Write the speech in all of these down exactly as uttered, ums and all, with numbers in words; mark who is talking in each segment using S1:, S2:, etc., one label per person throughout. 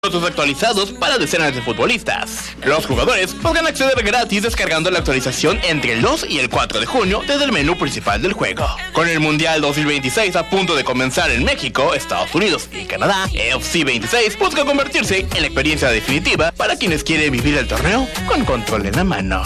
S1: Datos actualizados para decenas de futbolistas. Los jugadores podrán acceder gratis descargando la actualización entre el dos y el cuatro de junio desde el menú principal del juego. Con el Mundial dos mil veintiséis a punto de comenzar en México, Estados Unidos y Canadá, F C veintiséis busca convertirse en la experiencia definitiva para quienes quieren vivir el torneo con control en la mano.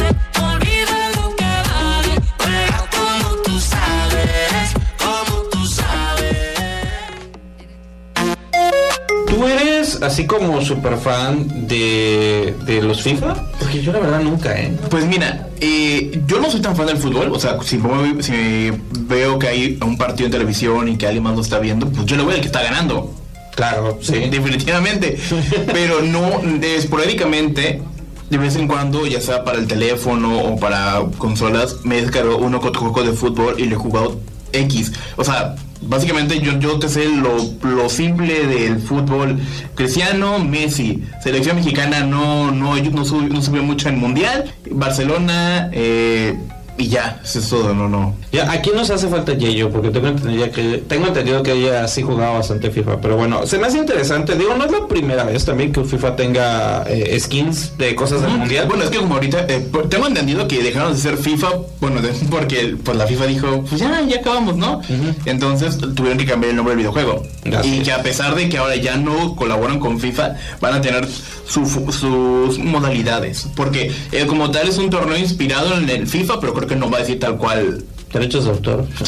S2: ¿Tú eres así como super fan de, de los FIFA? Porque yo la verdad nunca, ¿eh?
S3: Pues mira, eh, yo no soy tan fan del fútbol. O sea, si, si veo que hay un partido en televisión y que alguien más lo está viendo, pues yo le voy al que está ganando.
S2: Claro, sí.
S3: Definitivamente. Pero no, de, esporádicamente, de vez en cuando, ya sea para el teléfono o para consolas, me descargo uno que otro juego de fútbol y le he jugado X. O sea, básicamente yo, yo te sé lo, lo simple del fútbol. Cristiano, Messi. Selección mexicana no no no subió no sube mucho en Mundial. Barcelona, eh, y ya, eso es todo, no, no.
S2: Ya, aquí nos hace falta Yeyo, porque tengo entendido que tengo entendido que ella sí jugaba bastante FIFA, pero bueno, se me hace interesante. Digo, no es la primera vez también que FIFA tenga eh, skins de cosas del
S3: uh-huh.
S2: Mundial.
S3: Bueno, es que como ahorita, eh, tengo entendido que dejaron de ser FIFA, bueno, de, porque pues la FIFA dijo, pues ya, ya acabamos, ¿no? Uh-huh. Entonces tuvieron que cambiar el nombre del videojuego. Gracias. Y que a pesar de que ahora ya no colaboran con FIFA, van a tener su, sus modalidades, porque eh, como tal es un torneo inspirado en el FIFA, pero creo que no va a decir tal cual
S2: derechos de autor.
S3: Sí.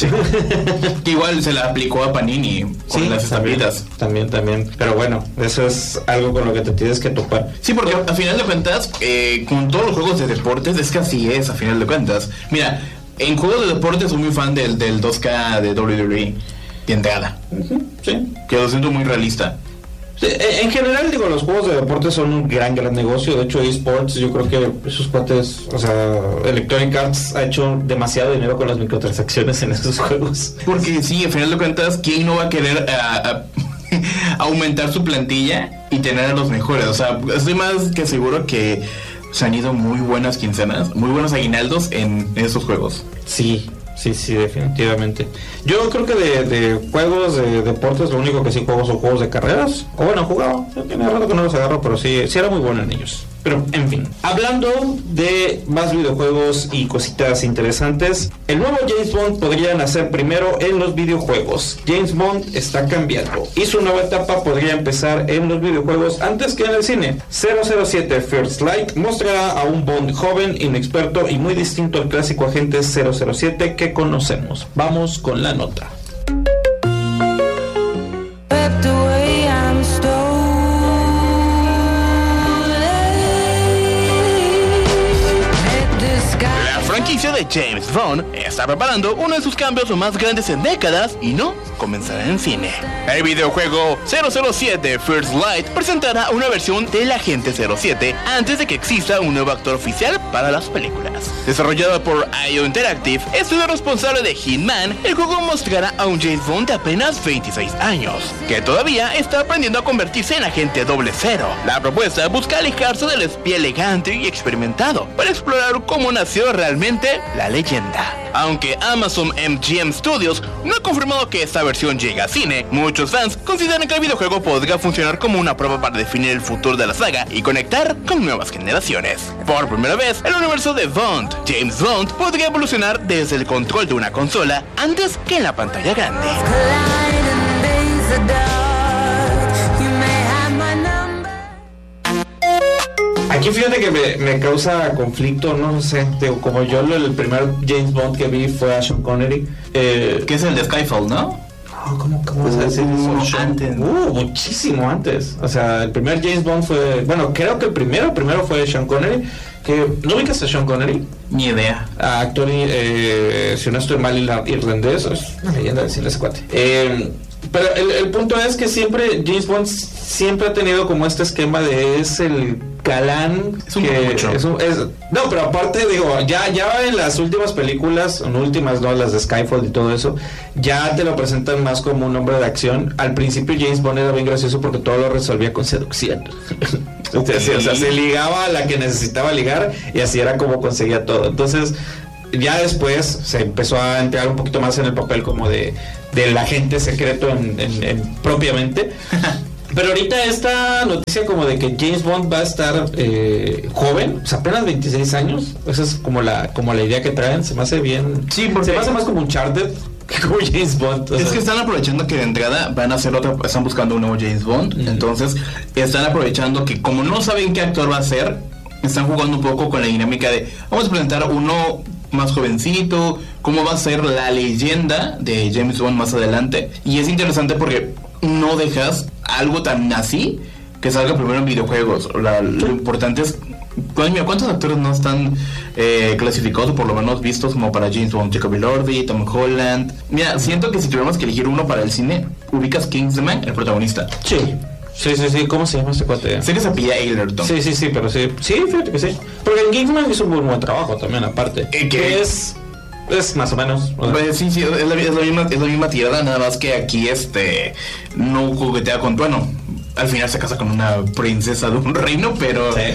S3: Que igual se la aplicó a Panini con sí, las estampitas.
S2: También, también. Pero bueno, eso es algo con lo que te tienes que topar.
S3: Sí, porque a final de cuentas, eh, con todos los juegos de deportes, es que así es, a final de cuentas. Mira, en juegos de deportes soy muy fan del, del dos K de W W E de entrada. Uh-huh. Sí. Que lo siento muy realista.
S2: Sí, en general, digo, los juegos de deporte son un gran, gran negocio. De hecho, eSports, yo creo que esos cuates, o sea, Electronic Arts ha hecho demasiado dinero con las microtransacciones en esos juegos.
S3: Porque sí, al final de cuentas, ¿quién no va a querer a, a, aumentar su plantilla y tener a los mejores? O sea, estoy más que seguro que se han ido muy buenas quincenas, muy buenos aguinaldos en esos juegos.
S2: Sí. Sí, sí, definitivamente. Yo creo que de, de juegos de deportes, lo único que sí juego son juegos de carreras. O bueno, jugaba. Tiene rato que no los agarro, pero sí, sí era muy bueno en ellos. Pero, en fin. Hablando de más videojuegos y cositas interesantes, el nuevo James Bond podría nacer primero en los videojuegos. James Bond está cambiando y su nueva etapa podría empezar en los videojuegos antes que en el cine. cero cero siete First Light mostrará a un Bond joven, inexperto y muy distinto al clásico agente cero cero siete que conocemos. Vamos con la nota.
S1: La franquicia de James Bond está preparando uno de sus cambios más grandes en décadas y no comenzará en cine. El videojuego cero cero siete First Light presentará una versión del Agente cero siete antes de que exista un nuevo actor oficial para las películas. Desarrollado por I O Interactive, estudio responsable de Hitman, el juego mostrará a un James Bond de apenas veintiséis años, que todavía está aprendiendo a convertirse en agente doble cero. La propuesta busca alejarse del espía elegante y experimentado para explorar cómo nació realmente la leyenda. Aunque Amazon M G M Studios no ha confirmado que esta versión llegue a cine, muchos fans consideran que el videojuego podría funcionar como una prueba para definir el futuro de la saga y conectar con nuevas generaciones. Por primera vez, el universo de Bond, James Bond podría evolucionar desde el control de una consola antes que en la pantalla grande.
S2: Aquí fíjate que me, me causa conflicto, no sé, digo, como yo el primer James Bond que vi fue a Sean Connery. Eh,
S3: que es el de Skyfall, ¿no?
S2: No, ¿cómo, cómo vas a decir eso?
S3: Antes.
S2: Uh, muchísimo antes. O sea, el primer James Bond fue, bueno, creo que el primero, primero fue Sean Connery. Que, ¿no ubicas a Sean Connery?
S3: Ni idea.
S2: A actor, eh, si no estoy mal, irlandés, es una leyenda decirle ese cuate. Eh, pero el, el punto es que siempre James Bond siempre ha tenido como este esquema de es el galán
S3: es un
S2: que
S3: mucho.
S2: Es un, es, no, pero aparte digo, ya ya en las últimas películas, en últimas no, las de Skyfall y todo eso, ya te lo presentan más como un hombre de acción. Al principio James Bond era bien gracioso porque todo lo resolvía con seducción. Okay. O sea, se ligaba a la que necesitaba ligar y así era como conseguía todo. Entonces ya después se empezó a entrar un poquito más en el papel como de del agente secreto en, en, en propiamente. Pero ahorita esta noticia como de que James Bond va a estar eh, joven, o sea, apenas veintiséis años, esa es como la como la idea que traen, se me hace bien.
S3: Sí, porque
S2: se me hace más como Uncharted que como James Bond.
S3: Es sea. que están aprovechando que de entrada van a hacer otra, están buscando un nuevo James Bond, uh-huh. entonces están aprovechando que como no saben qué actor va a ser, están jugando un poco con la dinámica de vamos a presentar uno más jovencito, cómo va a ser la leyenda de James Bond más adelante. Y es interesante porque no dejas algo tan así que salga primero en videojuegos. La, lo importante es mira, ¿cuántos actores no están eh, clasificados o por lo menos vistos como para James Bond? Jacob Elordi, Tom Holland. Mira, siento que si tuviéramos que elegir uno para el cine, ubicas Kingsman, el protagonista.
S2: Sí. Sí, sí, sí, ¿cómo se llama este cuate?
S3: Sé que se apellida Egerton.
S2: Sí, sí, sí, pero sí. Sí, fíjate que sí. Porque en Kingsman hizo un muy buen trabajo también, aparte.
S3: ¿Eh,
S2: que es... Es más o menos. O sea.
S3: Pues sí, sí, es la, es, la misma, es la misma tirada, nada más que aquí este no juguetea con... Bueno, al final se casa con una princesa de un reino, pero... Sí.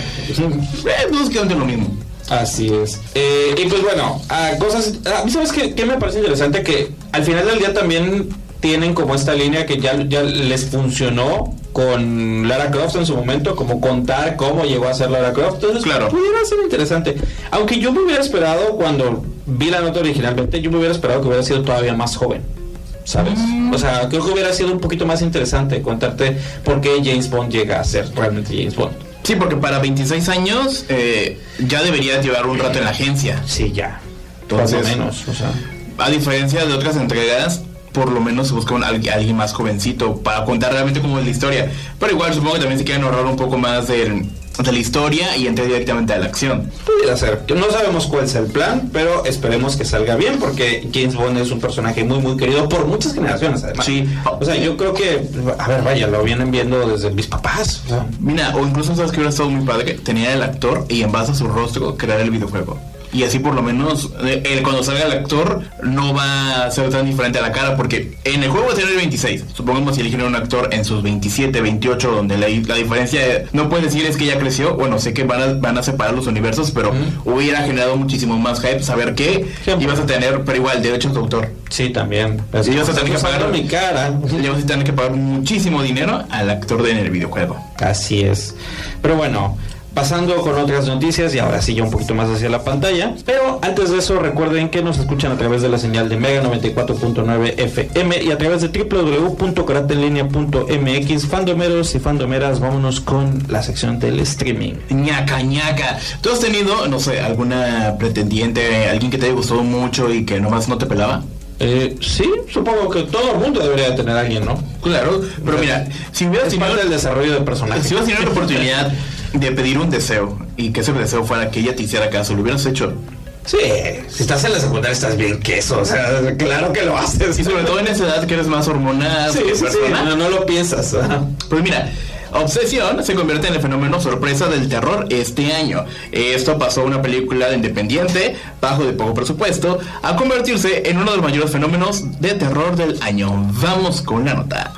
S3: Eh, básicamente lo mismo.
S2: Así es. Eh, y pues bueno, a cosas... A mí, ¿sabes qué, qué me parece interesante? Que al final del día también tienen como esta línea que ya, ya les funcionó con Lara Croft en su momento, como contar cómo llegó a ser Lara Croft. Entonces,
S3: claro,
S2: pudiera ser interesante. Aunque yo me hubiera esperado, cuando vi la nota originalmente, yo me hubiera esperado que hubiera sido todavía más joven, ¿sabes? Mm. O sea, creo que hubiera sido un poquito más interesante contarte por qué James Bond llega a ser realmente James Bond.
S3: Sí, porque para veintiséis años eh, ya deberías llevar un rato en la agencia.
S2: Sí, ya.
S3: Entonces,
S2: por lo menos, o sea.
S3: A diferencia de otras entregas, por lo menos se busca un, alguien más jovencito para contar realmente cómo es la historia. Pero igual supongo que también se quieren ahorrar un poco más de, de la historia y entrar directamente a la acción.
S2: Pudiera ser. No sabemos cuál es el plan, pero esperemos que salga bien, porque James Bond es un personaje muy muy querido por muchas generaciones además.
S3: Sí.
S2: O sea, yo creo que, a ver, vaya, lo vienen viendo desde mis papás. O sea.
S3: Mira, o incluso sabes que hubiera estado muy padre, tenía el actor y en base a su rostro crear el videojuego. Y así por lo menos eh, cuando salga el actor no va a ser tan diferente a la cara, porque en el juego va a ser el veintiséis. Supongamos si eligieron un actor en sus veintisiete, veintiocho, donde la, la diferencia eh, no puedes decir es que ya creció. Bueno, sé que van a, van a separar los universos, pero mm. hubiera generado muchísimo más hype saber que siempre ibas a tener, pero igual, derechos de autor.
S2: Sí, también.
S3: Así ibas a tener que pagar
S2: mi cara.
S3: Y vas a tener que pagar muchísimo dinero al actor de en el videojuego.
S2: Así es. Pero bueno, pasando con otras noticias y ahora sí ya un poquito más hacia la pantalla, pero antes de eso recuerden que nos escuchan a través de la señal de Mega noventa y cuatro punto nueve F M y a través de w w w punto karate en línea punto m x. Fandomeros y fandomeras, vámonos con la sección del streaming.
S3: Ñaca, ñaca. ¿Tú has tenido, no sé, alguna pretendiente, alguien que te haya gustado mucho y que nomás no te pelaba?
S2: Eh, sí, supongo que todo el mundo debería tener a alguien, ¿no?
S3: Claro, pero mira, si hubieras
S2: es parte del desarrollo de personajes.
S3: Si hubieras tenido la oportunidad de pedir un deseo y que ese deseo fuera que ella te hiciera caso, ¿lo hubieras hecho?
S2: Sí, si estás en la secundaria estás bien queso, o sea, claro que lo haces.
S3: Y sobre todo en esa edad que eres más hormonal.
S2: Sí,
S3: que
S2: sí,
S3: persona.
S2: sí, no, no lo piensas.
S3: Pues mira, Obsesión se convierte en el fenómeno sorpresa del terror este año. Esto pasó a una película independiente, bajo de poco presupuesto, a convertirse en uno de los mayores fenómenos de terror del año. Vamos con la nota.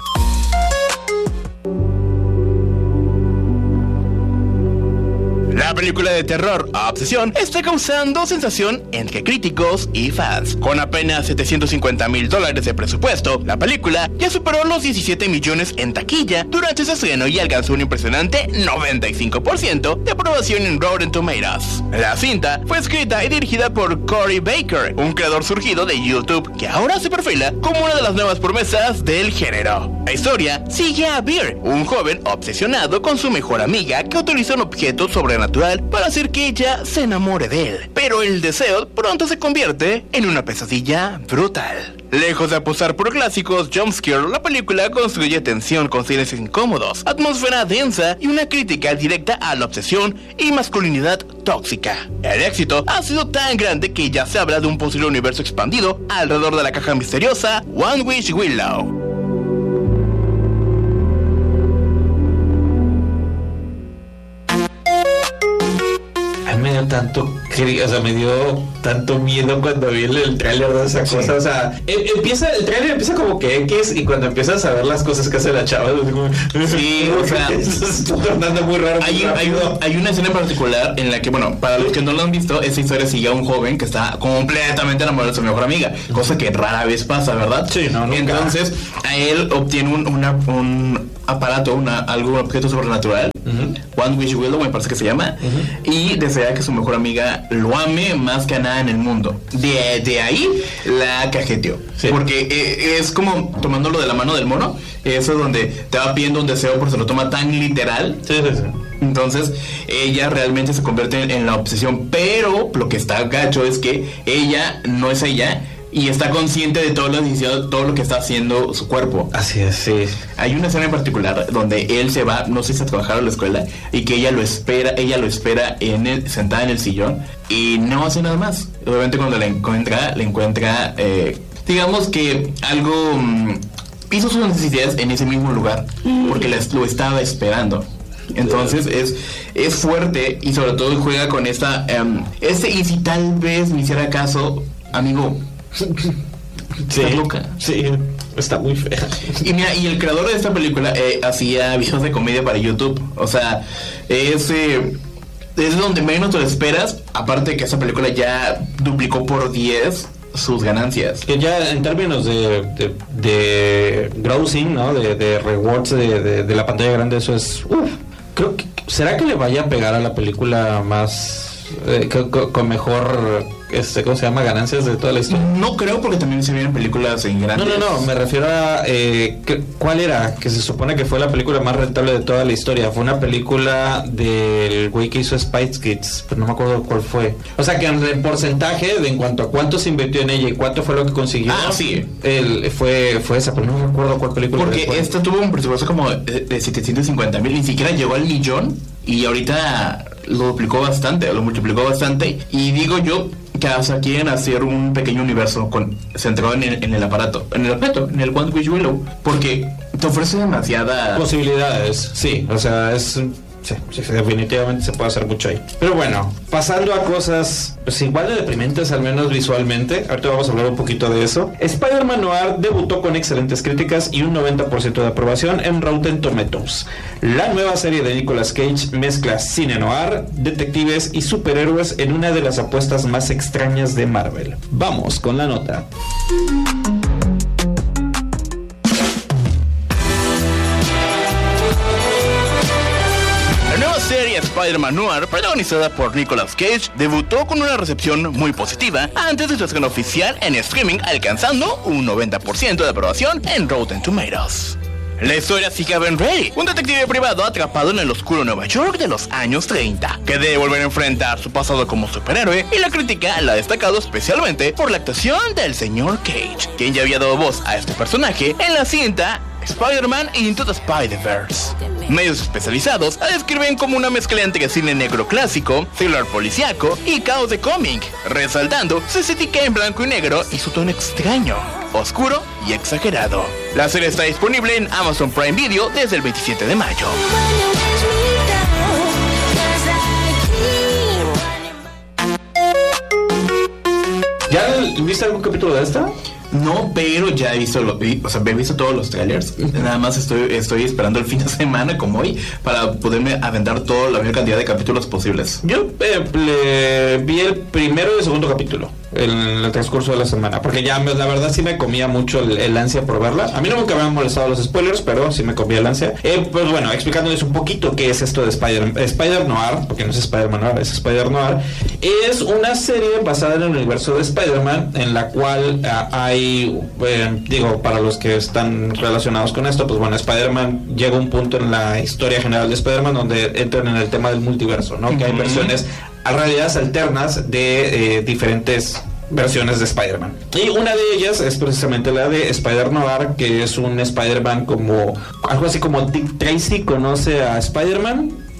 S3: La película de terror Obsesión está causando sensación entre críticos y fans. Con apenas setecientos cincuenta mil dólares de presupuesto, la película ya superó los diecisiete millones en taquilla durante su estreno y alcanzó un impresionante noventa y cinco por ciento de aprobación en Rotten Tomatoes. La cinta fue escrita y dirigida por Corey Baker, un creador surgido de YouTube que ahora se perfila como una de las nuevas promesas del género. La historia sigue a Bear, un joven obsesionado con su mejor amiga que utiliza un objeto sobrenatural para hacer que ella se enamore de él, pero el deseo pronto se convierte en una pesadilla brutal. Lejos de apostar por clásicos jumpscare, la película construye tensión con silencios incómodos, atmósfera densa y una crítica directa a la obsesión y masculinidad tóxica. El éxito ha sido tan grande que ya se habla de un posible universo expandido alrededor de la caja misteriosa One Wish Willow.
S2: Me dio tanto o sea, me dio tanto miedo cuando vi el, el tráiler de esa sí. cosa. O sea, em, empieza, el tráiler empieza como que X y cuando empiezas a ver las cosas que hace la chava, digo,
S3: sí, o sea,
S2: se está tornando muy raro.
S3: Hay,
S2: muy
S3: hay, una, hay una escena en particular en la que, bueno, para los que no lo han visto, esa historia sigue a un joven que está completamente enamorado de su mejor amiga, cosa que rara vez pasa, ¿verdad?
S2: Sí, no, nunca.
S3: Entonces, a él obtiene un, una, un aparato, una, algún objeto sobrenatural, uh-huh. One Wish Willow me parece que se llama, uh-huh. y desea que su mejor amiga lo ame más que a nada en el mundo. De, de ahí la cajeteó, sí. porque eh, es como tomándolo de la mano del mono, eso es donde te va pidiendo un deseo porque se lo toma tan literal.
S2: Sí, sí, sí.
S3: Entonces ella realmente se convierte en, en la obsesión, pero lo que está gacho es que ella no es ella y está consciente de todo lo, todo lo que está haciendo su cuerpo.
S2: Así es, sí.
S3: Hay una escena en particular donde él se va, no sé si a trabajar a la escuela, y que ella lo espera, ella lo espera en el, sentada en el sillón y no hace nada más. Obviamente cuando la encuentra, la encuentra, eh, digamos que algo, mmm, hizo sus necesidades en ese mismo lugar, porque la, lo estaba esperando. Entonces es, es fuerte y sobre todo juega con esta, um, este y si tal vez me hiciera caso, amigo.
S2: Sí,
S3: está loca.
S2: Sí, está muy fea.
S3: Y mira, y el creador de esta película eh, hacía videos de comedia para YouTube. O sea, es, eh, es donde menos te lo esperas. Aparte de que esa película ya duplicó por diez sus ganancias.
S2: Que ya en términos de, de, de grossing, ¿no? De, de rewards de, de, de la pantalla grande, eso es... Uf, creo que... ¿Será que le vaya a pegar a la película más... Eh, con, con mejor... Este, ¿cómo se llama? Ganancias de toda la historia?
S3: No creo, porque también se vienen películas en grandes.
S2: No, no, no, me refiero a eh, ¿cuál era? Que se supone que fue la película más rentable de toda la historia. Fue una película del güey que hizo Spice Kids, pero no me acuerdo cuál fue. O sea que en, en porcentaje de en cuanto a cuánto se invirtió en ella y cuánto fue lo que consiguió.
S3: Ah, sí.
S2: El, fue, fue esa, pero no me acuerdo cuál película.
S3: Porque
S2: fue.
S3: Esta tuvo un presupuesto como de, de setecientos cincuenta mil, ni siquiera llegó al millón y ahorita lo duplicó bastante, lo multiplicó bastante. Y digo yo que, o sea, quieren hacer un pequeño universo con, centrado en el, en el aparato, en el objeto, en el One Wish Willow, porque te ofrece demasiadas
S2: posibilidades. Sí, o sea, es... Sí, sí, definitivamente se puede hacer mucho ahí. Pero bueno, pasando a cosas pues igual de deprimentes, al menos visualmente. Ahorita vamos a hablar un poquito de eso. Spider-Man Noir debutó con excelentes críticas y un noventa por ciento de aprobación en Rotten Tomatoes. La nueva serie de Nicolas Cage mezcla cine noir, detectives y superhéroes en una de las apuestas más extrañas de Marvel. Vamos con la nota.
S1: Serie Spider-Man Noir, protagonizada por Nicolas Cage, debutó con una recepción muy positiva antes de su estreno oficial en streaming, alcanzando un noventa por ciento de aprobación en Rotten Tomatoes. La historia sigue a Ben Reilly, un detective privado atrapado en el oscuro Nueva York de los años treinta, que debe volver a enfrentar su pasado como superhéroe, y la crítica la ha destacado especialmente por la actuación del señor Cage, quien ya había dado voz a este personaje en la cinta Spider-Man Into the Spider-Verse. Medios especializados la describen como una mezcla entre cine negro clásico, thriller policíaco y caos de cómic, resaltando su estética en blanco y negro y su tono extraño, oscuro y exagerado. La serie está disponible en Amazon Prime Video desde el veintisiete de mayo.
S2: ¿Ya viste algún capítulo de esta?
S3: No, pero ya he visto, lo, o sea, he visto todos los trailers. Nada más estoy, estoy esperando el fin de semana como hoy para poderme aventar toda la mayor cantidad de capítulos posibles.
S2: Yo eh, le vi el primero y el segundo capítulo en el transcurso de la semana, porque ya la verdad sí me comía mucho el, el ansia por verla. A mí no nunca me han molestado los spoilers, pero sí me comía el ansia. Eh, pues bueno, explicándoles un poquito qué es esto de Spider, Spider Noir, porque no es Spider-Man Noir, es Spider Noir. Es una serie basada en el universo de Spider-Man, en la cual uh, hay, eh, digo, para los que están relacionados con esto, pues bueno, Spider-Man llega a un punto en la historia general de Spider-Man donde entran en el tema del multiverso, ¿no? Uh-huh. Que hay versiones a realidades alternas de eh, diferentes versiones de Spider-Man. Y una de ellas es precisamente la de Spider-Noir, que es un Spider-Man como algo así como Dick Tracy conoce a Spider-Man.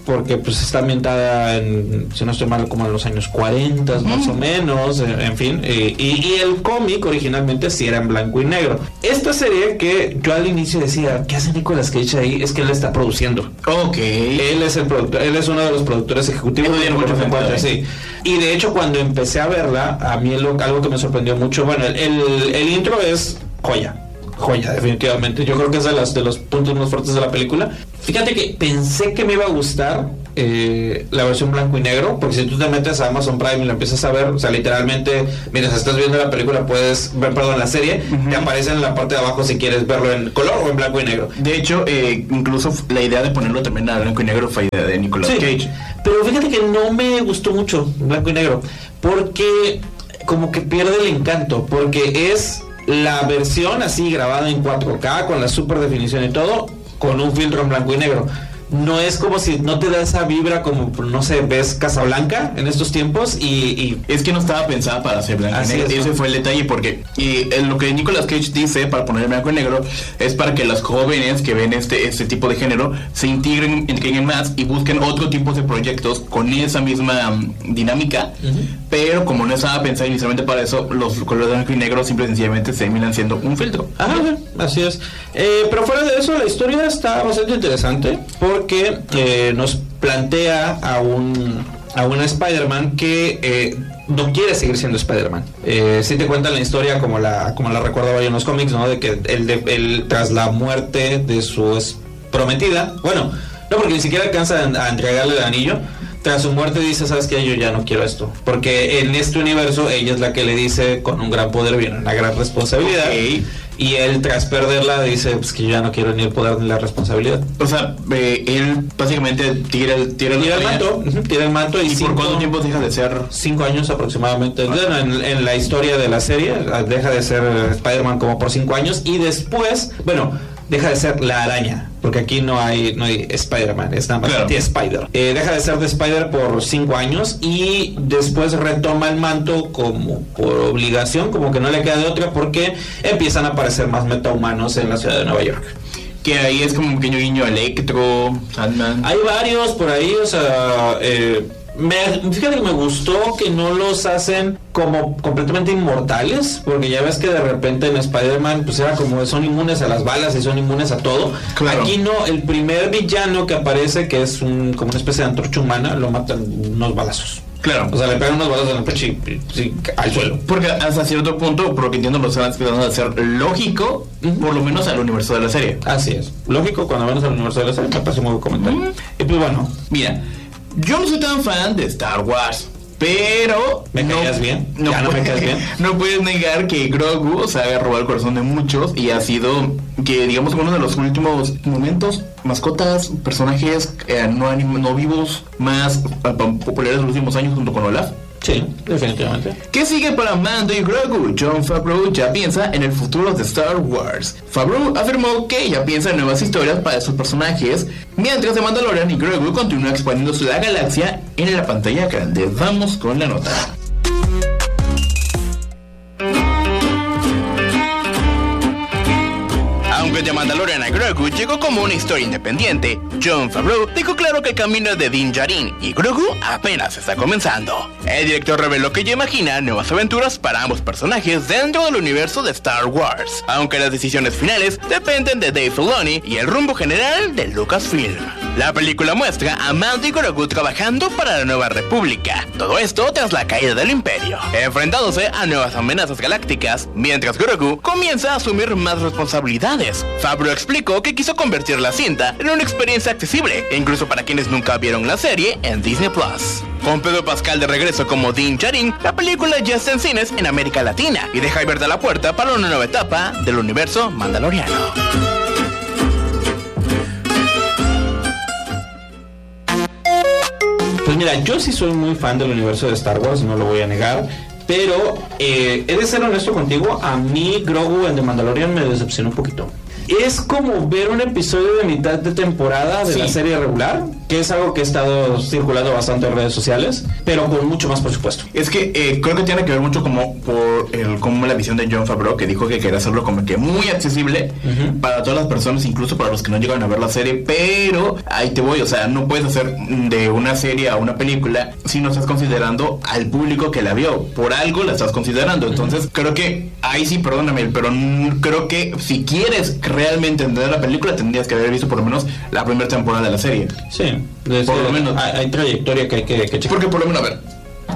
S2: porque pues está ambientada en, si no estoy mal, como en los años cuarenta más mm. o menos, en, en fin, eh, y, y el cómic originalmente sí era en blanco y negro. Esta serie que yo al inicio decía, ¿qué hace Nicolas Cage ahí? Es que él está produciendo.
S3: Ok.
S2: Él es el productor, él es uno de los productores ejecutivos de mucho encuentra, sí. Y de hecho cuando empecé a verla, a mí lo, algo que me sorprendió mucho, bueno, el, el, el intro es joya. Joya, definitivamente. Yo creo que es de, las, de los puntos más fuertes de la película. Fíjate que pensé que me iba a gustar eh, la versión blanco y negro, porque si tú te metes a Amazon Prime y la empiezas a ver, o sea, literalmente, mientras estás viendo la película, puedes ver, perdón, la serie, uh-huh. te aparece en la parte de abajo si quieres verlo en color o en blanco y negro.
S3: De hecho, eh, incluso la idea de ponerlo también a blanco y negro fue idea de Nicolas sí, Cage.
S2: Pero fíjate que no me gustó mucho blanco y negro, porque como que pierde el encanto, porque es la versión así grabada en cuatro K con la super definición y todo, con un filtro en blanco y negro. No es como si no te da esa vibra como, no sé, ves Casablanca en estos tiempos y... y
S3: es que no estaba pensada para hacer blanco y negro. Ese fue el detalle, porque y lo que Nicolas Cage dice para poner blanco y negro es para que las jóvenes que ven este, este tipo de género se integren, integren más y busquen otro tipo de proyectos con esa misma um, dinámica, uh-huh. pero como no estaba pensado inicialmente para eso, los colores blanco y negro simple y sencillamente se terminan siendo un filtro.
S2: Ah, así es. Eh, pero fuera de eso, la historia está bastante interesante porque que eh, nos plantea a un a un Spider-Man que eh, no quiere seguir siendo Spider-Man. Eh, si te cuentan la historia como la como la recordaba yo en los cómics, ¿no? De que él, de, él tras la muerte de su prometida, bueno, no, porque ni siquiera alcanza a, a entregarle el anillo. Tras su muerte dice, ¿sabes qué? Yo ya no quiero esto. Porque en este universo ella es la que le dice, con un gran poder viene una gran responsabilidad. Okay. Y él, tras perderla, dice, pues que yo ya no quiero ni el poder ni la responsabilidad.
S3: O sea, eh, él básicamente tira el, tira
S2: tira el manto. Uh-huh, tira el manto.
S3: ¿Y, ¿Y
S2: cinco,
S3: por cuánto tiempo deja de ser?
S2: Cinco años aproximadamente. Bueno, en, en la historia de la serie, deja de ser Spider-Man como por cinco años. Y después, bueno... deja de ser la araña, porque aquí no hay no hay Spider-Man, es nada más claro. Spider. Eh, deja de ser de Spider por cinco años y después retoma el manto como por obligación, como que no le queda de otra, porque empiezan a aparecer más metahumanos en la ciudad de Nueva York.
S3: Que ahí es como un pequeño guiño a Electro, Sandman.
S2: Hay varios por ahí, o sea... Eh, Me, fíjate que me gustó que no los hacen como completamente inmortales, porque ya ves que de repente en Spider-Man pues era como son inmunes a las balas y son inmunes a todo. Claro. Aquí no, el primer villano que aparece, que es un como una especie de antorcha humana, lo matan unos balazos.
S3: Claro.
S2: O sea, le pegan unos balazos en el pecho y, y, y al suelo.
S3: Porque hasta cierto punto, por lo que entiendo, lo están empezando a hacer lógico, uh-huh. por lo menos al universo de la serie.
S2: Así es. Lógico cuando menos al universo de la serie, me parece muy buen comentario. Uh-huh. Y pues bueno,
S3: mira, yo no soy tan fan de Star Wars, pero...
S2: ¿Me
S3: no,
S2: caías bien?
S3: No,
S2: ¿Ya no me caes bien?
S3: No puedes negar que Grogu sabe robar el corazón de muchos y ha sido, que digamos, uno de los últimos momentos, mascotas, personajes eh, no, anim- no vivos más uh, populares de los últimos años junto con Olaf.
S2: Sí, definitivamente.
S3: ¿Qué sigue para Mando y Grogu? Jon Favreau ya piensa en el futuro de Star Wars. Favreau afirmó que ya piensa en nuevas historias para sus personajes, mientras The Mandalorian y Grogu continúan expandiéndose la galaxia en la pantalla grande. Vamos con la nota.
S1: Aunque The Mandalorian a Grogu llegó como una historia independiente, Jon Favreau dejó claro que el camino de Din Djarin y Grogu apenas está comenzando. El director reveló que ya imagina nuevas aventuras para ambos personajes dentro del universo de Star Wars, aunque las decisiones finales dependen de Dave Filoni y el rumbo general de Lucasfilm. La película muestra a Mando y Grogu trabajando para la Nueva República, todo esto tras la caída del Imperio, enfrentándose a nuevas amenazas galácticas, mientras Grogu comienza a asumir más responsabilidades. Favreau explicó que quiso convertir la cinta en una experiencia accesible, incluso para quienes nunca vieron la serie en Disney Plus. Con Pedro Pascal de regreso como Din Djarin, la película ya está en cines en América Latina y deja abierta la puerta para una nueva etapa del universo mandaloriano.
S2: Pues mira, yo sí soy muy fan del universo de Star Wars, no lo voy a negar, pero eh, he de ser honesto contigo, a mí Grogu en The Mandalorian me decepcionó un poquito. Es como ver un episodio de mitad de temporada de sí. la serie regular, que que es algo que ha estado circulando bastante en redes sociales, pero con mucho más presupuesto.
S3: Es que eh, creo que tiene que ver mucho como por el, como la visión de Jon Favreau, que dijo que quería hacerlo como que muy accesible uh-huh. para todas las personas, incluso para los que no llegan a ver la serie, pero ahí te voy, o sea, no puedes hacer de una serie a una película si no estás considerando al público que la vio, por algo la estás considerando, entonces uh-huh. creo que, ahí sí, perdóname, pero n- creo que si quieres realmente entender la película, tendrías que haber visto por lo menos la primera temporada de la serie.
S2: Sí, desde por lo menos hay, hay trayectoria que hay que, que checar.
S3: Porque por lo menos, a ver,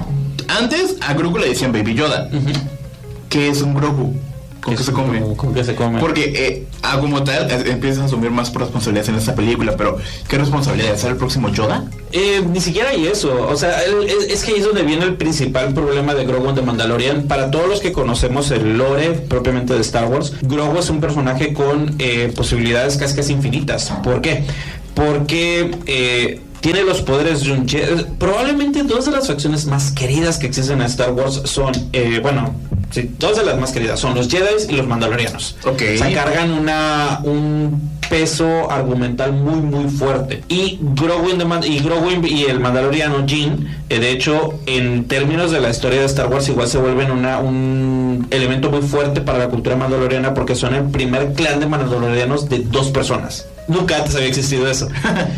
S3: antes a Grogu le decían Baby Yoda. Uh-huh. ¿Qué es un Grogu? ¿Con qué se come?
S2: ¿Con qué se come?
S3: Porque eh, a como tal eh, empiezas a asumir más responsabilidades en esta película, pero ¿qué responsabilidad? ¿Ser el próximo Yoda?
S2: Eh, ni siquiera hay eso, o sea, el, es, es que ahí es donde viene el principal problema de Grogu en The Mandalorian. Para todos los que conocemos el lore propiamente de Star Wars, Grogu es un personaje con eh, posibilidades casi casi infinitas. ¿Por qué? Porque eh, tiene los poderes de un Jedi. Probablemente dos de las facciones más queridas que existen en Star Wars son, eh, bueno, sí, dos de las más queridas son los Jedi y los Mandalorianos.
S3: Ok.
S2: O sea, cargan una, un peso argumental muy muy fuerte. Y Grogu, Man- y, Grogu y el Mandaloriano Jin, eh, de hecho, en términos de la historia de Star Wars, igual se vuelven una, un elemento muy fuerte para la cultura mandaloriana, porque son el primer clan de mandalorianos de dos personas. Nunca antes había existido eso.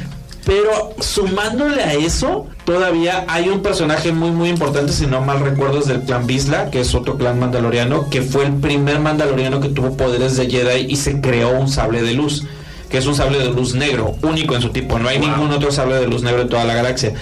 S2: Pero sumándole a eso, todavía hay un personaje muy muy importante, si no mal recuerdo, es del clan Vizsla, que es otro clan mandaloriano, que fue el primer mandaloriano que tuvo poderes de Jedi y se creó un sable de luz, que es un sable de luz negro, único en su tipo. No hay wow. ningún otro sable de luz negro en toda la galaxia.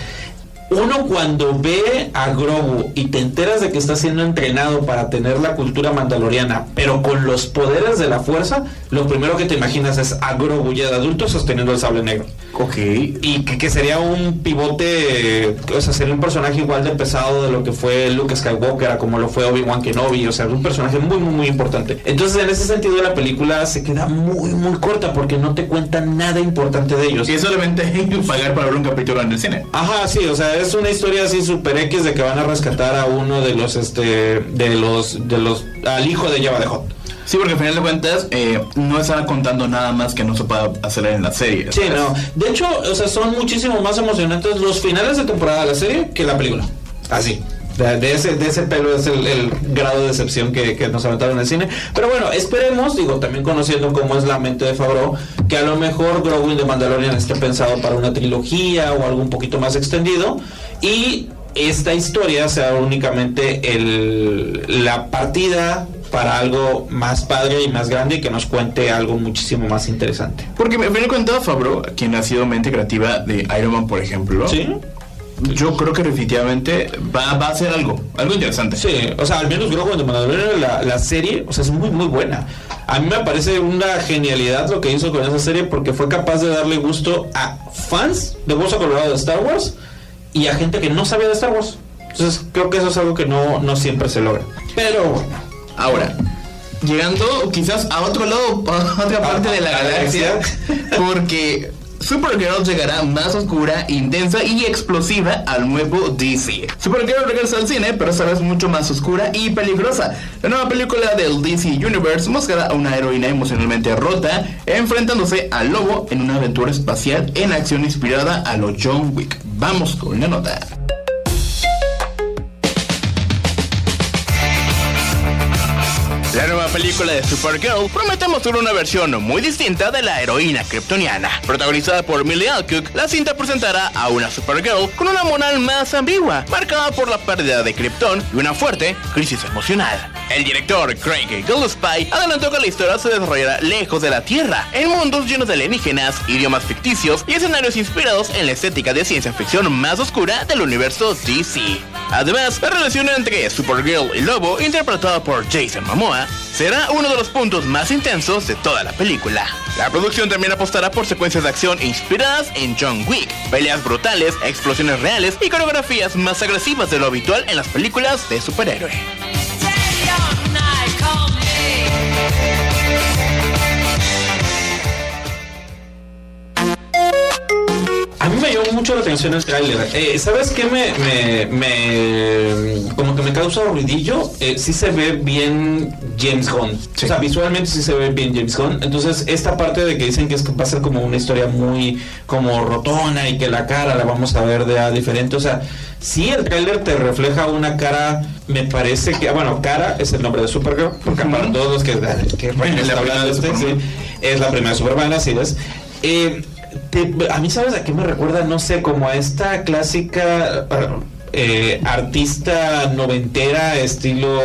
S2: Uno cuando ve a Grogu y te enteras de que está siendo entrenado para tener la cultura mandaloriana, pero con los poderes de la fuerza, lo primero que te imaginas es a Grogu ya de adulto sosteniendo el sable negro.
S3: Ok.
S2: Y que, que sería un pivote, o sea, sería un personaje igual de pesado de lo que fue Luke Skywalker, como lo fue Obi-Wan Kenobi, o sea, un personaje muy, muy, muy importante. Entonces, en ese sentido, la película se queda muy, muy corta porque no te cuentan nada importante de ellos.
S3: Y es solamente pagar para ver un capítulo en el cine.
S2: Ajá, sí, o sea, es una historia así super X de que van a rescatar a uno de los, este, de los, de los, al hijo de Jabba the Hutt.
S3: Sí, porque al final de cuentas eh, no están contando nada más que no se pueda hacer en la serie.
S2: Sí, no. De hecho, o sea, son muchísimo más emocionantes los finales de temporada de la serie que la película. Así. De, de ese de ese pelo es el, el grado de decepción que, que nos aventaron en el cine. Pero bueno, esperemos, digo, también conociendo cómo es la mente de Favreau, que a lo mejor Grogu in The Mandalorian esté pensado para una trilogía o algo un poquito más extendido. Y esta historia sea únicamente el, la partida para algo más padre y más grande y que nos cuente algo muchísimo más interesante.
S3: Porque me he contado Favreau, quien ha sido mente creativa de Iron Man, por ejemplo.
S2: Sí.
S3: Yo creo que definitivamente va, va a ser algo, algo interesante.
S2: Sí, o sea, al menos Grogu in The Mandalorian, la, la serie, o sea, es muy muy buena. A mí me parece una genialidad lo que hizo con esa serie, porque fue capaz de darle gusto a fans de Hueso Colorado de Star Wars y a gente que no sabía de Star Wars. Entonces creo que eso es algo que no, no siempre se logra. Pero bueno.
S3: Ahora, llegando quizás a otro lado, a otra parte a, de la galaxia, porque Supergirl llegará más oscura, intensa y explosiva al nuevo D C. Supergirl regresa al cine, pero esta vez mucho más oscura y peligrosa. La nueva película del D C Universe mostrará a una heroína emocionalmente rota enfrentándose al lobo en una aventura espacial en acción inspirada a lo John Wick. Vamos con la nota. La nueva película de Supergirl promete mostrar una versión muy distinta de la heroína kryptoniana. Protagonizada por Millie Alcock, la cinta presentará a una Supergirl con una moral más ambigua, marcada por la pérdida de Krypton y una fuerte crisis emocional. El director Craig Gillespie adelantó que la historia se desarrollará lejos de la Tierra, en mundos llenos de alienígenas, idiomas ficticios y escenarios inspirados en la estética de ciencia ficción más oscura del universo D C. Además, la relación entre Supergirl y Lobo, interpretada por Jason Momoa, será uno de los puntos más intensos de toda la película. La producción también apostará por secuencias de acción inspiradas en John Wick, peleas brutales, explosiones reales y coreografías más agresivas de lo habitual en las películas de superhéroe. A mí me llamó mucho
S2: mucho la atención el tráiler. Eh, ¿Sabes qué me, me, me como que me causa ruidillo? Eh, sí se ve bien James Gunn. Sí. O sea, visualmente sí se ve bien James Gunn. Entonces, esta parte de que dicen que es que va a ser como una historia muy como rotona y que la cara la vamos a ver de a diferente. O sea, sí el tráiler te refleja una cara, me parece que, bueno, Cara es el nombre de Supergirl, porque uh-huh. para todos los que, que
S3: bueno, está hablando de este,
S2: sí, es la primera Superman, así es. Eh, Te, a mí, ¿sabes a qué me recuerda? No sé, como a esta clásica eh, artista noventera, estilo,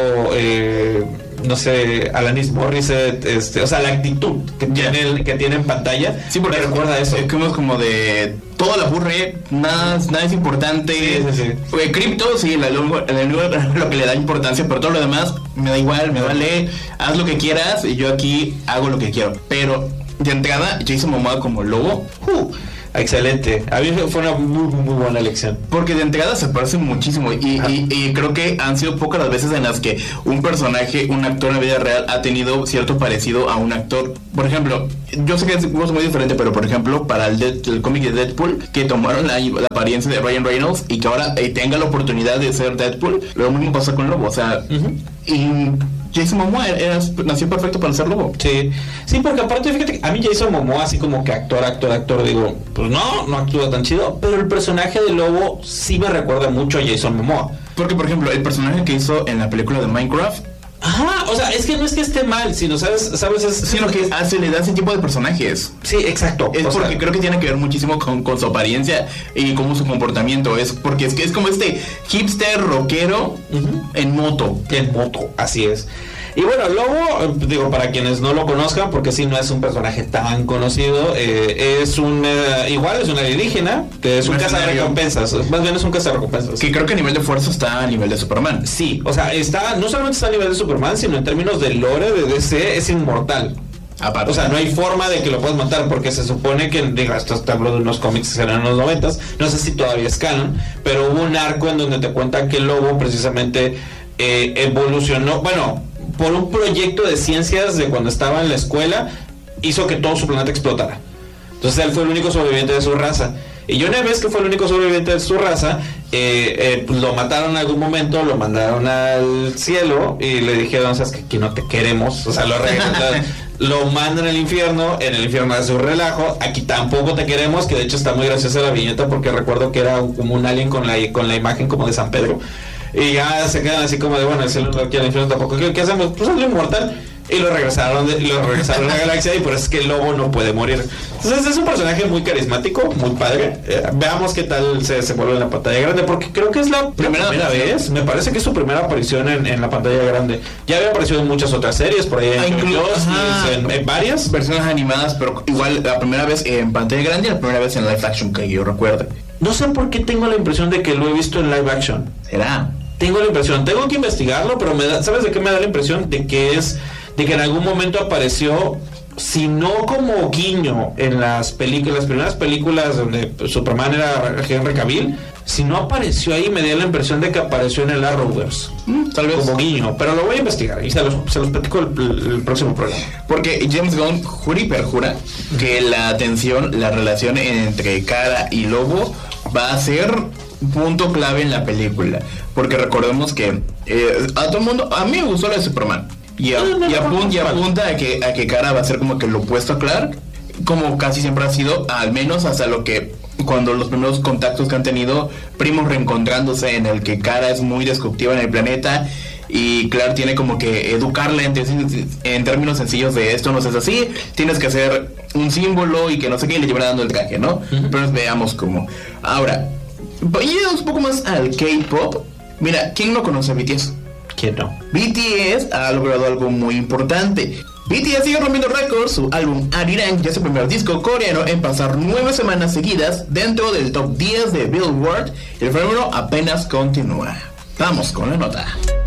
S2: eh, no sé, Alanis Morissette, este, o sea, la actitud que, yeah. tiene, que tiene en pantalla.
S3: Sí, porque me recuerda a eso. Es como, como de todo la aburre, nada, nada es importante.
S2: Sí, sí, sí.
S3: Porque Crypto, sí, la, lo, lo, lo que le da importancia, pero todo lo demás me da igual, me vale, haz lo que quieras y yo aquí hago lo que quiero. Pero de entrada, Jason Momoa como Lobo,
S2: uh, excelente. A mí fue una muy, muy buena elección.
S3: Porque de entrada se parece muchísimo y, y, y creo que han sido pocas las veces en las que un personaje, un actor en la vida real ha tenido cierto parecido a un actor. Por ejemplo, yo sé que es muy diferente, pero por ejemplo, para el, de, el cómic de Deadpool, que tomaron la, la apariencia de Ryan Reynolds y que ahora eh, tenga la oportunidad de ser Deadpool, lo mismo pasa con Lobo, o sea, uh-huh. y Jason Momoa era, nació perfecto para ser Lobo.
S2: Sí, sí, porque aparte, fíjate, a mí Jason Momoa, así como que actor, actor, actor, digo, pues no, no actúa tan chido, pero el personaje de Lobo sí me recuerda mucho a Jason Momoa.
S3: Porque, por ejemplo, el personaje que hizo en la película de Minecraft,
S2: ajá, o sea, es que no es que esté mal, sino, ¿sabes? ¿Sabes? Es,
S3: sino que hace, le da ese tipo de personajes.
S2: Sí, exacto.
S3: Es porque sea, creo que tiene que ver muchísimo con, con su apariencia y como su comportamiento. Es porque es que es como este hipster rockero uh-huh. en moto.
S2: En moto, así es. Y bueno, Lobo, digo, para quienes no lo conozcan, porque sí no es un personaje tan conocido, eh, es un, eh, igual es un alienígena, que es un cazarrecompensas, más bien es un cazarrecompensas.
S3: Que creo que a nivel de fuerza está a nivel de Superman.
S2: Sí, o sea, está, no solamente está a nivel de Superman, sino en términos de lore de D C, es inmortal. Aparte. O sea, no hay forma de que lo puedas matar porque se supone que, digo, esto está hablando de unos cómics que eran en los noventas, no sé si todavía es canon, pero hubo un arco en donde te cuentan que el Lobo precisamente eh, evolucionó, bueno, por un proyecto de ciencias de cuando estaba en la escuela, hizo que todo su planeta explotara. Entonces él fue el único sobreviviente de su raza. Y una vez que fue el único sobreviviente de su raza, eh, eh, pues lo mataron en algún momento, lo mandaron al cielo y le dijeron, sabes que aquí no te queremos, o sea, lo regresan, lo mandan al infierno, en el infierno hace un relajo, aquí tampoco te queremos, que de hecho está muy graciosa la viñeta porque recuerdo que era como un alien con la, con la imagen como de San Pedro. Y ya se quedan así como de, bueno, el cielo no quiere, el infierno tampoco. ¿Qué, qué hacemos? Pues es inmortal. Y lo regresaron de, lo regresaron a la galaxia y por eso es que el Lobo no puede morir. Entonces es un personaje muy carismático, muy padre. Eh, veamos qué tal se, se vuelve en la pantalla grande, porque creo que es la primera, primera vez. Me parece que es su primera aparición en, en la pantalla grande. Ya había aparecido en muchas otras series, por ahí en, incluso, en, en varias
S3: versiones animadas, pero igual la primera vez en pantalla grande y la primera vez en live action que yo recuerde.
S2: No sé por qué tengo la impresión de que lo he visto en live action.
S3: ¿Será?
S2: Tengo la impresión, tengo que investigarlo, pero me da, ¿sabes de qué me da la impresión? De que es, de que en algún momento apareció, si no como guiño en las películas, las primeras películas donde Superman era Henry Cavill, si no apareció ahí, me dio la impresión de que apareció en el Arrowverse, mm, tal vez como guiño, pero lo voy a investigar y se los, se los platico el, el, el próximo programa.
S3: Porque James Gunn jura y perjura que la tensión, la relación entre Cara y Lobo va a ser punto clave en la película, porque recordemos que eh, a todo el mundo, a mí me gustó la de Superman y, a, no, no, y, apun, y apunta a que, a que Cara va a ser como que lo opuesto a Clark, como casi siempre ha sido, al menos hasta lo que cuando los primeros contactos que han tenido, primos reencontrándose, en el que Cara es muy destructiva en el planeta y Clark tiene como que educarla en, en términos sencillos de esto no es así, tienes que hacer un símbolo y que no sé qué, y le llevan dando el traje, ¿no? Uh-huh. Pero veamos cómo. Ahora, yendo un poco más al K-pop, mira, ¿quién no conoce a B T S?
S2: ¿Quién no?
S3: B T S ha logrado algo muy importante. B T S sigue rompiendo récords. Su álbum Arirang ya es el primer disco coreano en pasar nueve semanas seguidas dentro del top diez de Billboard. El fenómeno apenas continúa. Vamos con la nota.